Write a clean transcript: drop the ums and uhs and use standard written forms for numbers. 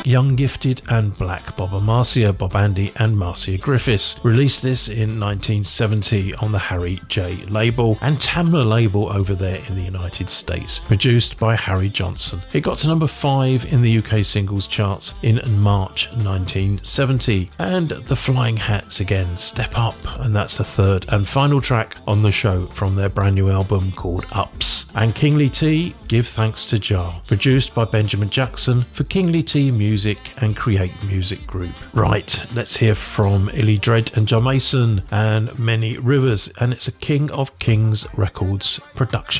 Young Gifted and Black, Bob and Marcia, Bob Andy and Marcia Griffiths. Released this in 1970 on the Harry J label and Tamla label over there in the United States. Produced by Harry Johnson. It got to number 5 in the UK singles charts in March 1970. And the Flying Hats again, Step Up, and that's the third and final track on the show from their brand new album called Ups. And Kingly T, Give Thanks to Jah, produced by Benjamin Jackson for Kingly T Music and Create Music Group. Right, let's hear from Illy Dredd and John Mason and Many Rivers, and it's a King of Kings Records production.